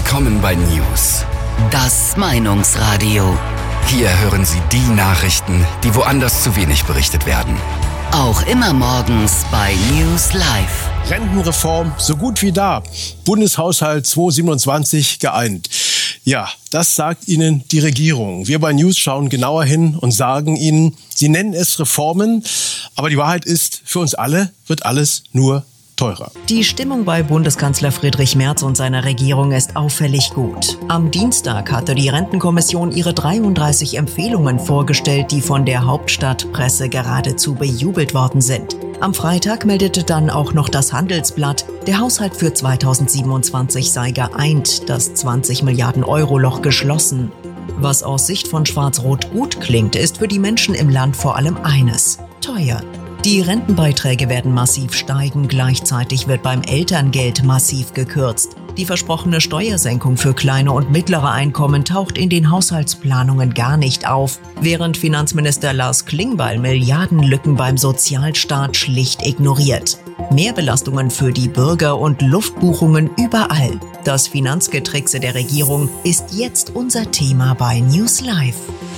Willkommen bei News. Das Meinungsradio. Hier hören Sie die Nachrichten, die woanders zu wenig berichtet werden. Auch immer morgens bei News Live. Rentenreform so gut wie da. Bundeshaushalt 2027 geeint. Ja, das sagt Ihnen die Regierung. Wir bei News schauen genauer hin und sagen Ihnen, Sie nennen es Reformen, aber die Wahrheit ist, für uns alle wird alles nur teurer. Die Stimmung bei Bundeskanzler Friedrich Merz und seiner Regierung ist auffällig gut. Am Dienstag hatte die Rentenkommission ihre 33 Empfehlungen vorgestellt, die von der Hauptstadtpresse geradezu bejubelt worden sind. Am Freitag meldete dann auch noch das Handelsblatt, der Haushalt für 2027 sei geeint, das 20 Milliarden Euro Loch geschlossen. Was aus Sicht von Schwarz-Rot gut klingt, ist für die Menschen im Land vor allem eines: teuer. Die Rentenbeiträge werden massiv steigen, gleichzeitig wird beim Elterngeld massiv gekürzt. Die versprochene Steuersenkung für kleine und mittlere Einkommen taucht in den Haushaltsplanungen gar nicht auf, während Finanzminister Lars Klingbeil Milliardenlücken beim Sozialstaat schlicht ignoriert. Mehrbelastungen für die Bürger und Luftbuchungen überall. Das Finanzgetrickse der Regierung ist jetzt unser Thema bei News Live.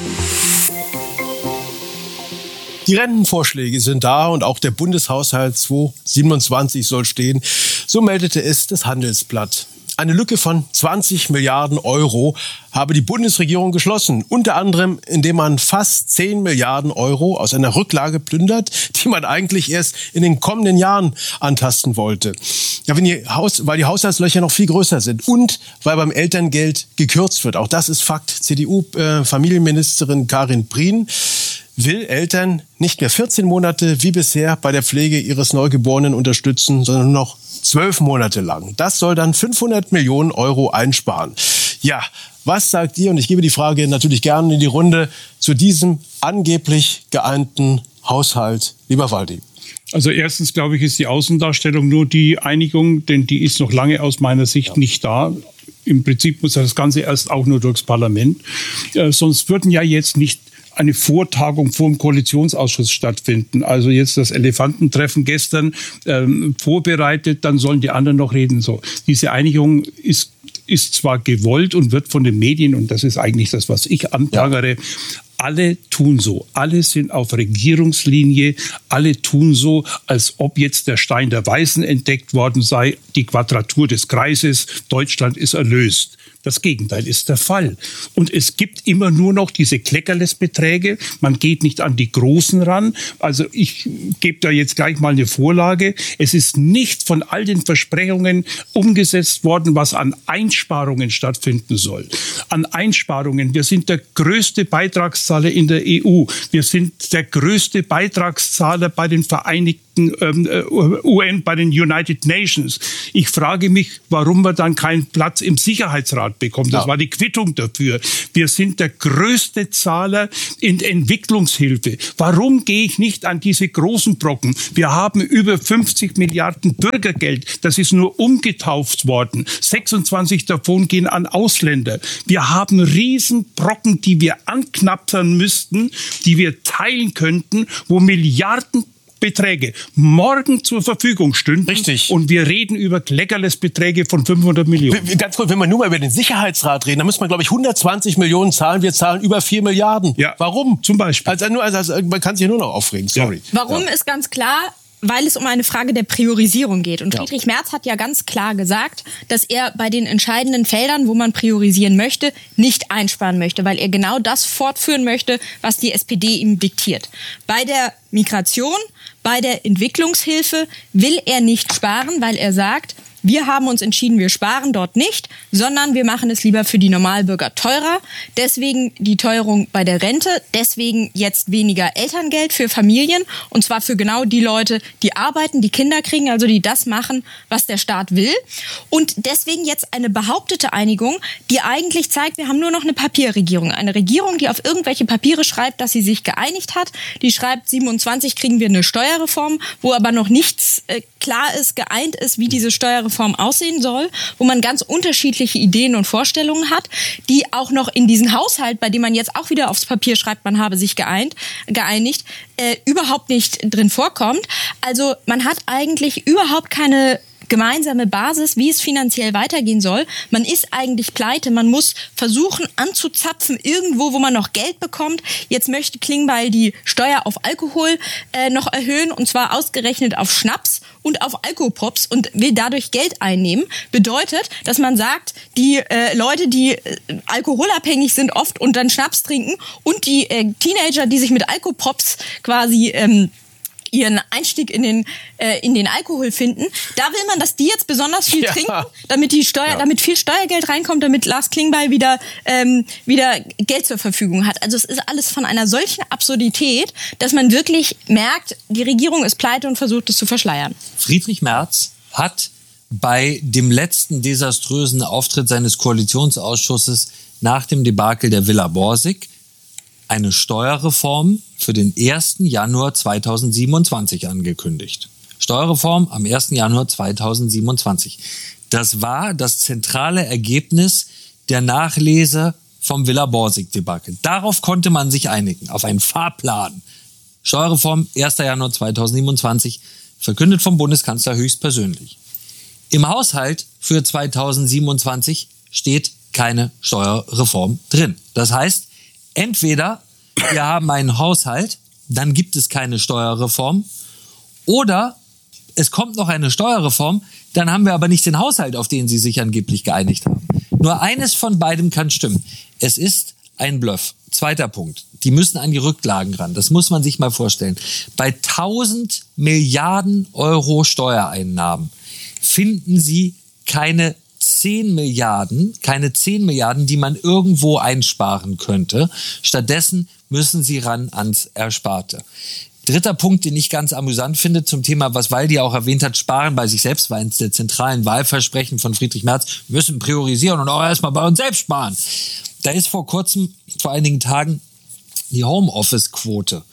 Die Rentenvorschläge sind da und auch der Bundeshaushalt 2027 soll stehen. So meldete es das Handelsblatt. Eine Lücke von 20 Milliarden Euro habe die Bundesregierung geschlossen. Unter anderem, indem man fast 10 Milliarden Euro aus einer Rücklage plündert, die man eigentlich erst in den kommenden Jahren antasten wollte. Ja, weil die Haushaltslöcher noch viel größer sind und weil beim Elterngeld gekürzt wird. Auch das ist Fakt. CDU-Familienministerin Karin Prien will Eltern nicht mehr 14 Monate wie bisher bei der Pflege ihres Neugeborenen unterstützen, sondern nur noch 12 Monate lang. Das soll dann 500 Millionen Euro einsparen. Ja, was sagt ihr? Und ich gebe die Frage natürlich gerne in die Runde zu diesem angeblich geeinten Haushalt. Lieber Waldi. Also erstens, glaube ich, ist die Außendarstellung nur die Einigung, denn die ist noch lange aus meiner Sicht nicht da. Im Prinzip muss das Ganze erst auch nur durchs Parlament. Sonst würden ja jetzt nicht eine Vortagung vor dem Koalitionsausschuss stattfinden. Also jetzt das Elefantentreffen gestern vorbereitet, dann sollen die anderen noch reden. So, diese Einigung ist zwar gewollt und wird von den Medien, und das ist eigentlich das, was ich anprangere, alle tun so. Alle sind auf Regierungslinie. Alle tun so, als ob jetzt der Stein der Weisen entdeckt worden sei. Die Quadratur des Kreises. Deutschland ist erlöst. Das Gegenteil ist der Fall. Und es gibt immer nur noch diese Kleckerles-Beträge. Man geht nicht an die Großen ran. Also ich gebe da jetzt gleich mal eine Vorlage. Es ist nicht von all den Versprechungen umgesetzt worden, was an Einsparungen stattfinden soll. An Einsparungen. Wir sind der größte Beitragszahler in der EU. Wir sind der größte Beitragszahler bei den Vereinigten UN, bei den United Nations. Ich frage mich, warum wir dann keinen Platz im Sicherheitsrat bekommen. Das war die Quittung dafür. Wir sind der größte Zahler in Entwicklungshilfe. Warum gehe ich nicht an diese großen Brocken? Wir haben über 50 Milliarden Bürgergeld. Das ist nur umgetauft worden. 26 davon gehen an Ausländer. Wir haben Riesenbrocken, die wir anknabbern müssten, die wir teilen könnten, wo Milliarden Beträge morgen zur Verfügung stünden. Richtig. Und wir reden über Kleckerles-Beträge von 500 Millionen. Ganz kurz, wenn wir nur mal über den Sicherheitsrat reden, dann müssen wir, glaube ich, 120 Millionen zahlen. Wir zahlen über 4 Milliarden. Ja. Warum? Zum Beispiel. Also man kann sich ja nur noch aufregen. Sorry. Ja. Warum ist ganz klar, weil es um eine Frage der Priorisierung geht. Und Friedrich Merz hat ja ganz klar gesagt, dass er bei den entscheidenden Feldern, wo man priorisieren möchte, nicht einsparen möchte, weil er genau das fortführen möchte, was die SPD ihm diktiert. Bei der Migration, bei der Entwicklungshilfe will er nicht sparen, weil er sagt, wir haben uns entschieden, wir sparen dort nicht, sondern wir machen es lieber für die Normalbürger teurer. Deswegen die Teuerung bei der Rente, deswegen jetzt weniger Elterngeld für Familien und zwar für genau die Leute, die arbeiten, die Kinder kriegen, also die das machen, was der Staat will. Und deswegen jetzt eine behauptete Einigung, die eigentlich zeigt, wir haben nur noch eine Papierregierung. Eine Regierung, die auf irgendwelche Papiere schreibt, dass sie sich geeinigt hat. Die schreibt, 27 kriegen wir eine Steuerreform, wo aber noch nichts klar ist, geeint ist, wie diese Steuerreform aussehen soll, wo man ganz unterschiedliche Ideen und Vorstellungen hat, die auch noch in diesen Haushalt, bei dem man jetzt auch wieder aufs Papier schreibt, man habe sich geeinigt, überhaupt nicht drin vorkommt. Also man hat eigentlich überhaupt keine gemeinsame Basis, wie es finanziell weitergehen soll. Man ist eigentlich pleite, man muss versuchen anzuzapfen irgendwo, wo man noch Geld bekommt. Jetzt möchte Klingbeil die Steuer auf Alkohol noch erhöhen, und zwar ausgerechnet auf Schnaps und auf Alkopops, und will dadurch Geld einnehmen. Bedeutet, dass man sagt, die Leute, die alkoholabhängig sind oft und dann Schnaps trinken, und die Teenager, die sich mit Alkopops quasi ihren Einstieg in den Alkohol finden, da will man, dass die jetzt besonders viel trinken, damit damit viel Steuergeld reinkommt, damit Lars Klingbeil wieder Geld zur Verfügung hat. Also es ist alles von einer solchen Absurdität, dass man wirklich merkt, die Regierung ist pleite und versucht es zu verschleiern. Friedrich Merz hat bei dem letzten desaströsen Auftritt seines Koalitionsausschusses nach dem Debakel der Villa Borsig eine Steuerreform für den 1. Januar 2027 angekündigt. Steuerreform am 1. Januar 2027. Das war das zentrale Ergebnis der Nachlese vom Villa Borsig-Debakel. Darauf konnte man sich einigen, auf einen Fahrplan. Steuerreform 1. Januar 2027, verkündet vom Bundeskanzler höchstpersönlich. Im Haushalt für 2027 steht keine Steuerreform drin. Das heißt, entweder wir haben einen Haushalt, dann gibt es keine Steuerreform, oder es kommt noch eine Steuerreform, dann haben wir aber nicht den Haushalt, auf den Sie sich angeblich geeinigt haben. Nur eines von beidem kann stimmen. Es ist ein Bluff. Zweiter Punkt. Die müssen an die Rücklagen ran. Das muss man sich mal vorstellen. Bei 1000 Milliarden Euro Steuereinnahmen finden Sie keine 10 Milliarden, die man irgendwo einsparen könnte. Stattdessen müssen sie ran ans Ersparte. Dritter Punkt, den ich ganz amüsant finde zum Thema, was Waldi auch erwähnt hat, Sparen bei sich selbst, war eines der zentralen Wahlversprechen von Friedrich Merz. Wir müssen priorisieren und auch erstmal bei uns selbst sparen. Da ist vor einigen Tagen, die Homeoffice-Quote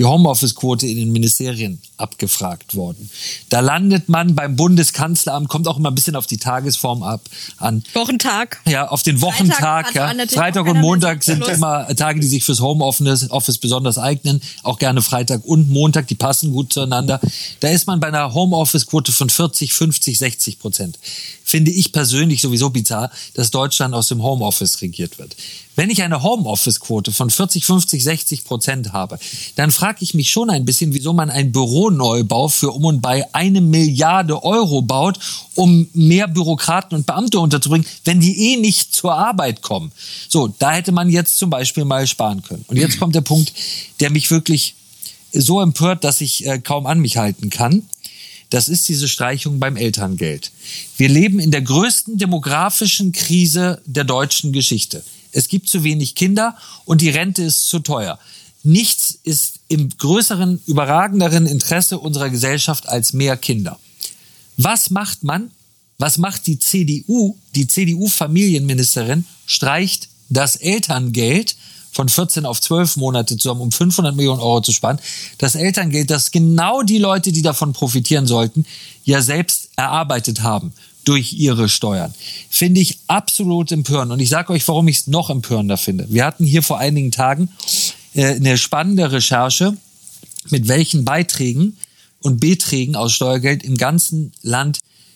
in den Ministerien abgefragt worden. Da landet man beim Bundeskanzleramt, kommt auch immer ein bisschen auf die Tagesform an. Wochentag. Ja, auf den Wochentag. Freitag und Montag sind immer Tage, die sich fürs Homeoffice besonders eignen. Auch gerne Freitag und Montag, die passen gut zueinander. Da ist man bei einer Homeoffice-Quote von 40, 50, 60%. Finde ich persönlich sowieso bizarr, dass Deutschland aus dem Homeoffice regiert wird. Wenn ich eine Homeoffice-Quote von 40, 50, 60% habe, dann frage ich mich schon ein bisschen, wieso man einen Büroneubau für um und bei 1 Milliarde Euro baut, um mehr Bürokraten und Beamte unterzubringen, wenn die nicht zur Arbeit kommen. So, da hätte man jetzt zum Beispiel mal sparen können. Und jetzt kommt der Punkt, der mich wirklich so empört, dass ich kaum an mich halten kann. Das ist diese Streichung beim Elterngeld. Wir leben in der größten demografischen Krise der deutschen Geschichte. Es gibt zu wenig Kinder und die Rente ist zu teuer. Nichts ist im größeren, überragenderen Interesse unserer Gesellschaft als mehr Kinder. Was macht man? Was macht die CDU? Die CDU-Familienministerin streicht das Elterngeld von 14 auf 12 Monate zusammen, um 500 Millionen Euro zu sparen. Das Elterngeld, das genau die Leute, die davon profitieren sollten, ja selbst erarbeitet haben durch ihre Steuern. Finde ich absolut empörend. Und ich sage euch, warum ich es noch empörender finde. Wir hatten hier vor einigen Tagen eine spannende Recherche, mit welchen Beiträgen und Beträgen aus Steuergeld im ganzen Land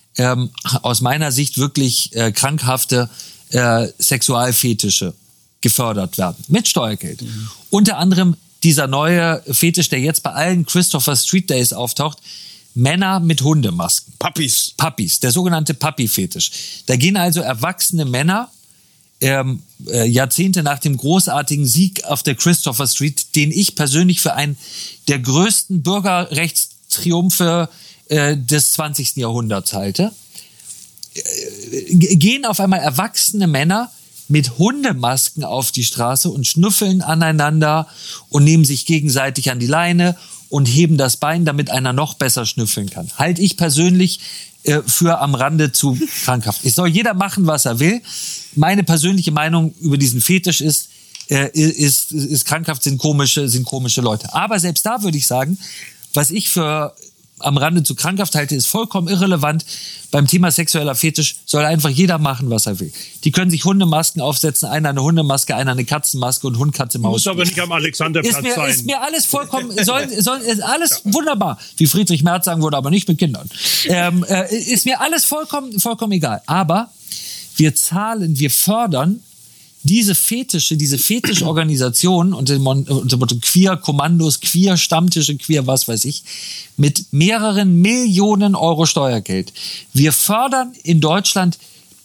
aus meiner Sicht wirklich krankhafte Sexualfetische gefördert werden. Mit Steuergeld. Mhm. Unter anderem dieser neue Fetisch, der jetzt bei allen Christopher Street Days auftaucht, Männer mit Hundemasken. Puppies, der sogenannte Puppy-Fetisch. Da gehen also erwachsene Männer Jahrzehnte nach dem großartigen Sieg auf der Christopher Street, den ich persönlich für einen der größten Bürgerrechtstriumphe des 20. Jahrhunderts halte, gehen auf einmal erwachsene Männer mit Hundemasken auf die Straße und schnüffeln aneinander und nehmen sich gegenseitig an die Leine und heben das Bein, damit einer noch besser schnüffeln kann. Halte ich persönlich für am Rande zu krankhaft. Es soll jeder machen, was er will. Meine persönliche Meinung über diesen Fetisch ist krankhaft, sind komische Leute. Aber selbst da würde ich sagen, was ich für am Rande zu krankhaft halte, ist vollkommen irrelevant. Beim Thema sexueller Fetisch soll einfach jeder machen, was er will. Die können sich Hundemasken aufsetzen, einer eine Hundemaske, einer eine Katzenmaske und Hund, Katze, Maus. Muss aber nicht am Alexanderplatz sein. Ist mir alles vollkommen, ist alles wunderbar. Wie Friedrich Merz sagen würde, aber nicht mit Kindern. Ist mir alles vollkommen egal. Aber wir fördern diese Fetischorganisationen unter dem Motto Queer-Kommandos, Queer-Stammtische, Queer was weiß ich, mit mehreren Millionen Euro Steuergeld. Wir fördern in Deutschland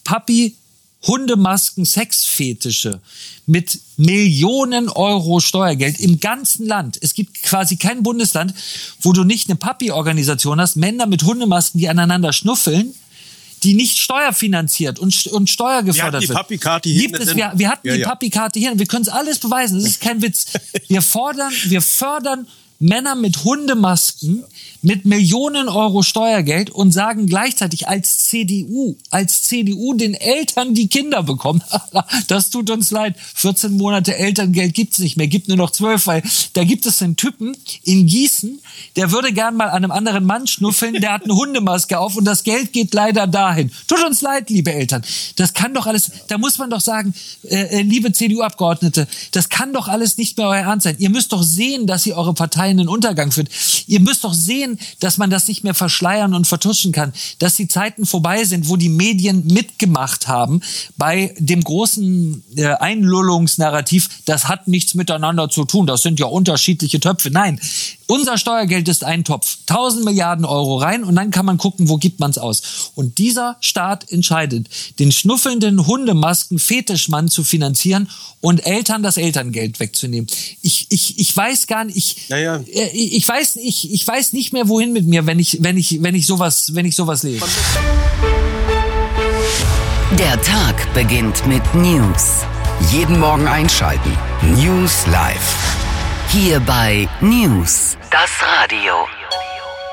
Hundemasken, Sexfetische mit Millionen Euro Steuergeld im ganzen Land. Es gibt quasi kein Bundesland, wo du nicht eine Papi-Organisation hast, Männer mit Hundemasken, die aneinander schnuffeln, die nicht steuerfinanziert und steuergefördert wird. Wir hatten die Papi-Karte hier und wir können es alles beweisen. Das ist kein Witz. Wir fördern Männer mit Hundemasken mit Millionen Euro Steuergeld und sagen gleichzeitig als CDU den Eltern, die Kinder bekommen, das tut uns leid, 14 Monate Elterngeld gibt's nicht mehr, gibt nur noch 12, weil da gibt es einen Typen in Gießen, der würde gern mal an einem anderen Mann schnuffeln, der hat eine Hundemaske auf und das Geld geht leider dahin. Tut uns leid, liebe Eltern. Das kann doch alles, da muss man doch sagen, liebe CDU-Abgeordnete, das kann doch alles nicht mehr euer Ernst sein. Ihr müsst doch sehen, dass ihr eure Partei in den Untergang führt. Ihr müsst doch sehen, dass man das nicht mehr verschleiern und vertuschen kann, dass die Zeiten vorbei sind, wo die Medien mitgemacht haben bei dem großen Einlullungsnarrativ, das hat nichts miteinander zu tun, das sind ja unterschiedliche Töpfe. Nein, unser Steuergeld ist ein Topf, 1000 Milliarden Euro rein und dann kann man gucken, wo gibt man es aus. Und dieser Staat entscheidet, den schnuffelnden Hundemasken-Fetischmann zu finanzieren und Eltern das Elterngeld wegzunehmen. Ich weiß gar nicht, ich weiß nicht mehr, wohin mit mir, wenn ich sowas lese. Der Tag beginnt mit News. Jeden Morgen einschalten. News Live. Hier bei News, das Radio.